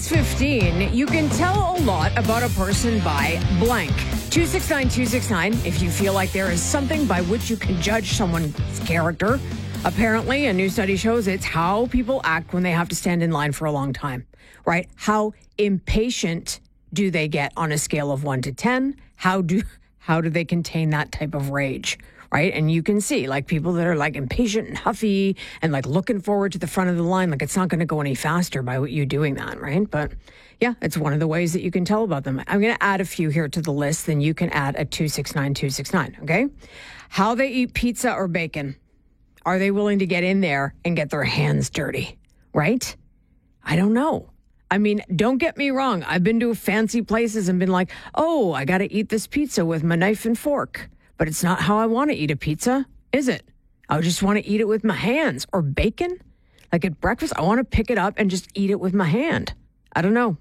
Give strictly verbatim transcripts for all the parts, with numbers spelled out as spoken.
six fifteen, you can tell a lot about a person by blank. two six nine two six nine, if you feel like there is something by which you can judge someone's character. Apparently, a new study shows it's how people act when they have to stand in line for a long time, right? How impatient do they get on a scale of one to ten? How do how do they contain that type of rage, right? And you can see, like, people that are, like, impatient and huffy and, like, looking forward to the front of the line, like, it's not going to go any faster by you doing that, right? But, yeah, it's one of the ways that you can tell about them. I'm going to add a few here to the list, then you can add a two six nine two six nine, okay? How they eat pizza or bacon. Are they willing to get in there and get their hands dirty, right? I don't know. I mean, don't get me wrong. I've been to fancy places and been like, oh, I got to eat this pizza with my knife and fork. But it's not how I want to eat a pizza, is it? I just want to eat it with my hands. Or bacon. Like at breakfast, I want to pick it up and just eat it with my hand. I don't know.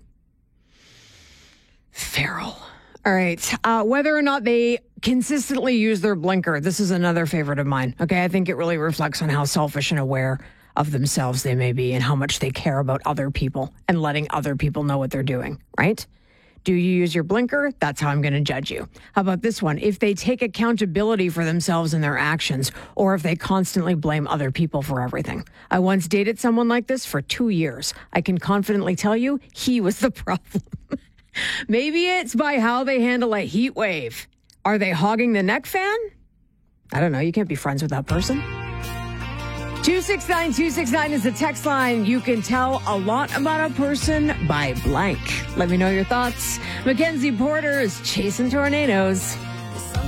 Feral. All right. Uh, whether or not they consistently use their blinker. This is another favorite of mine. Okay. I think it really reflects on how selfish and aware of themselves they may be and how much they care about other people and letting other people know what they're doing, right? Do you use your blinker? That's how I'm going to judge you. How about this one? If they take accountability for themselves and their actions, or if they constantly blame other people for everything. I once dated someone like this for two years. I can confidently tell you he was the problem. Maybe it's by how they handle a heat wave. Are they hogging the neck fan? I don't know. You can't be friends with that person. two six nine two six nine is the text line. You can tell a lot about a person by blank. Let me know your thoughts. Mackenzie Porter is chasing tornadoes.